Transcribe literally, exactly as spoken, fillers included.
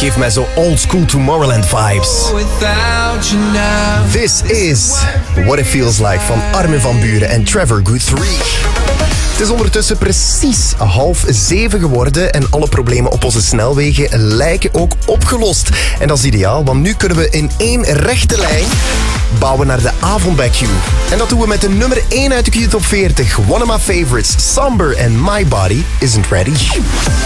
geeft mij zo old school Tomorrowland vibes. This is What It Feels Like van Armin van Buuren en Trevor Guthrie. Het is ondertussen precies half zeven geworden en alle problemen op onze snelwegen lijken ook opgelost. En dat is ideaal, want nu kunnen we in één rechte lijn bouwen naar de avond bij Q. En dat doen we met de nummer één uit de Q Top veertig. One of my favorites, Somber and My Body Isn't Ready.